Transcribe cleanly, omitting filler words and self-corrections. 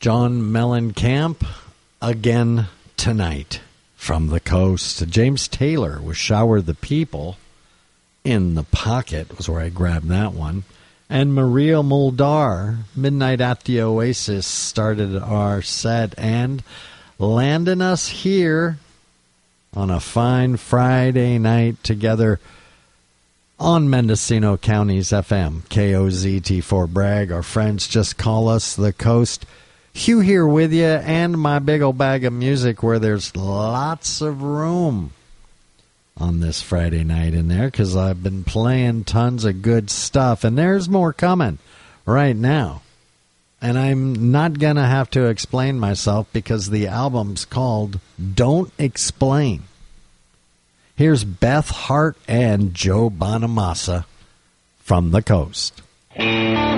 John Mellencamp again tonight from the coast. James Taylor with Shower the People. In the Pocket was where I grabbed that one. And Maria Muldaur, Midnight at the Oasis, started our set and landing us here on a fine Friday night together on Mendocino County's FM, KOZT4 Bragg. Our friends just call us the Coast. Hugh here with you and my big old bag of music where there's lots of room on this Friday night in there because I've been playing tons of good stuff, and there's more coming right now. And I'm not going to have to explain myself because the album's called Don't Explain. Here's Beth Hart and Joe Bonamassa from the Coast.